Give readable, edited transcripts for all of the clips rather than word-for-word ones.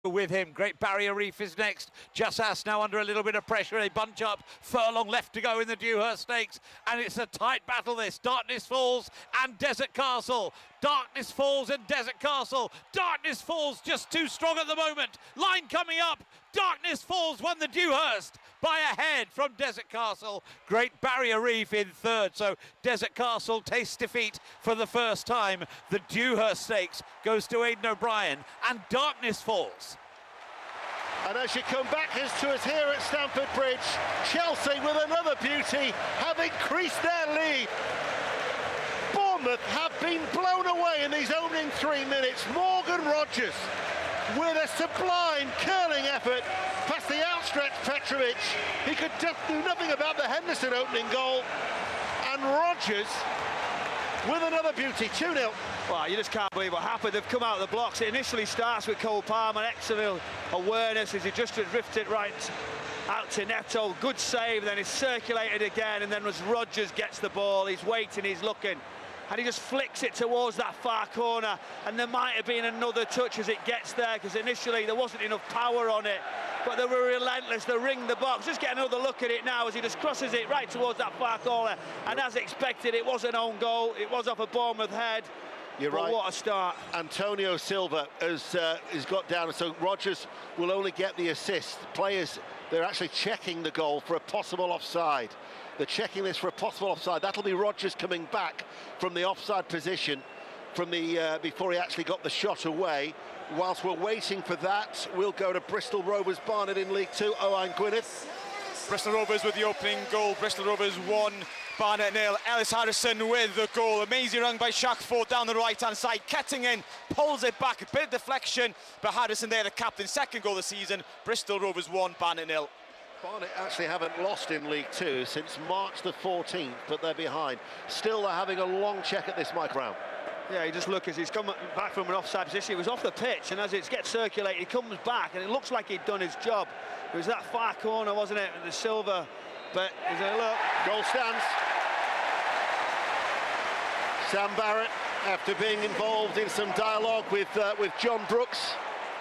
with him. Great Barrier Reef is next. Jussas now under a little bit of pressure. They bunch up. Furlong left to go in the Dewhurst Stakes. And it's a tight battle this. Darkness Falls and Desert Castle. Darkness Falls and Desert Castle. Darkness Falls just too strong at the moment. Line coming up. Darkness Falls won the Dewhurst by a head from Desert Castle. Great Barrier Reef in third. So Desert Castle tastes defeat for the first time. The Dewhurst Stakes goes to Aidan O'Brien and Darkness Falls. And as you come back to us here at Stamford Bridge, Chelsea with another beauty have increased their lead. Bournemouth have been blown away in these opening 3 minutes. Morgan Rogers with a sublime curling effort past the outstretched Petrovic. He could just do nothing about the Henderson opening goal. And Rogers with another beauty, 2-0. Well, you just can't believe what happened. They've come out of the blocks. It initially starts with Cole Palmer, excellent awareness as he just drifted right out to Neto. Good save, then he's circulated again, and then as Rogers gets the ball, he's waiting, he's looking, and he just flicks it towards that far corner. And there might have been another touch as it gets there, because initially there wasn't enough power on it. But they were relentless, they ringed the box. Just get another look at it now as he just crosses it right towards that far corner. And as expected, it was an own goal. It was off a Bournemouth head. You're right. What a start. Antonio Silva has got down, so Rogers will only get the assist. Players, they're actually checking the goal for a possible offside. They're checking this for a possible offside. That'll be Rogers coming back from the offside position from the before he actually got the shot away. Whilst we're waiting for that, we'll go to Bristol Rovers Barnet in League Two. Owain Gwynedd. Bristol Rovers with the opening goal. Bristol Rovers 1, Barnet 0. Ellis Harrison with the goal. Amazing run by Shaq Ford down the right-hand side. Kettingen pulls it back, a bit of deflection, but Harrison there, the captain, second goal of the season. Bristol Rovers 1, Barnet 0. Barnet actually haven't lost in League Two since March the 14th, but they're behind. Still, they're having a long check at this, Mike Brown. Yeah, you just look as he's come back from an offside position. He was off the pitch, and as it gets circulated, he comes back, and it looks like he'd done his job. It was that far corner, wasn't it, the Silva, but he's a look. Goal stands. Sam Barrett, after being involved in some dialogue with John Brooks,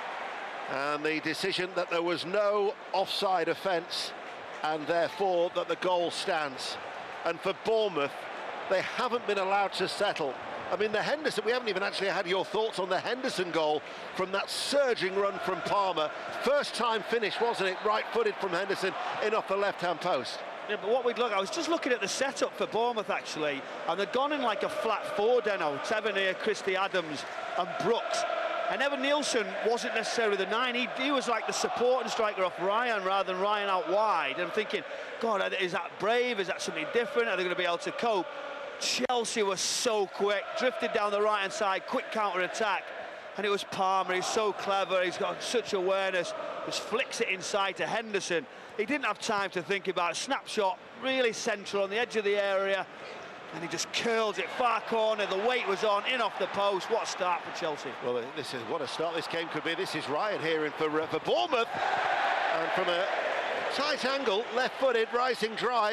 and the decision that there was no offside offence, and therefore that the goal stands. And for Bournemouth, they haven't been allowed to settle. I mean, the Henderson, we haven't even actually had your thoughts on the Henderson goal from that surging run from Palmer. First time finish, wasn't it? Right-footed from Henderson in off the left-hand post. Yeah, but what we'd look, I was just looking at the setup for Bournemouth, actually, and they'd gone in like a flat four, Deno, Tavernier, Christie Adams and Brooks. And Evan Nielsen wasn't necessarily the 9. He was like the supporting striker off Ryan rather than Ryan out wide. And I'm thinking, God, is that brave? Is that something different? Are they going to be able to cope? Chelsea was so quick, drifted down the right-hand side, quick counter-attack, and it was Palmer. He's so clever, he's got such awareness, just flicks it inside to Henderson. He didn't have time to think about it. Snapshot, really central on the edge of the area, and he just curls it far corner. The weight was on, in off the post. What a start for Chelsea. Well, this is what a start this game could be. This is Ryan here in for Bournemouth, and from a tight angle, left-footed, rising drive.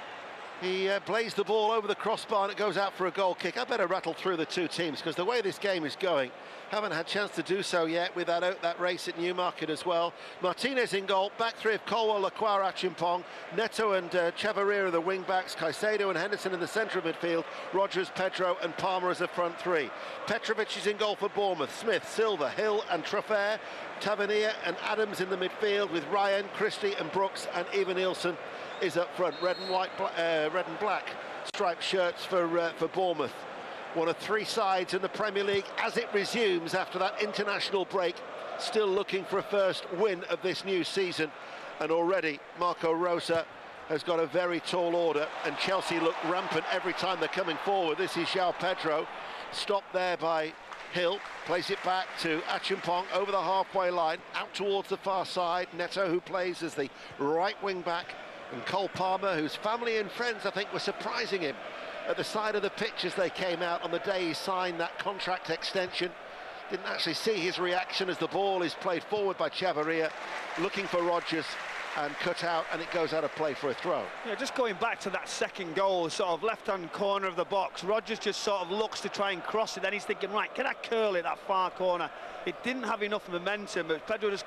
He blazed the ball over the crossbar and it goes out for a goal kick. I better rattle through the two teams because the way this game is going, haven't had a chance to do so yet with that race at Newmarket as well. Martinez in goal, back three of Colwell, Lacroix, Achimpong, Neto and Chavarria are the wing-backs, Caicedo and Henderson in the centre of midfield, Rogers, Pedro and Palmer as a front three. Petrovic is in goal for Bournemouth, Smith, Silva, Hill and Traffert, Tavernier and Adams in the midfield with Ryan, Christie and Brooks, and Eva Nielsen is up front. Red and black striped shirts for Bournemouth. One of three sides in the Premier League as it resumes after that international break, still looking for a first win of this new season. And already Marco Rosa has got a very tall order, and Chelsea look rampant every time they're coming forward. This is João Pedro, stopped there by Hill, plays it back to Achimpong over the halfway line, out towards the far side. Neto, who plays as the right wing back, and Cole Palmer, whose family and friends, I think, were surprising him at the side of the pitch as they came out on the day he signed that contract extension. Didn't actually see his reaction as the ball is played forward by Chavarria, looking for Rogers. and cut out, and it goes out of play for a throw. Yeah, just going back to that second goal, sort of left-hand corner of the box, Rodgers just sort of looks to try and cross it, then he's thinking, right, can I curl it that far corner? It didn't have enough momentum, but Pedro just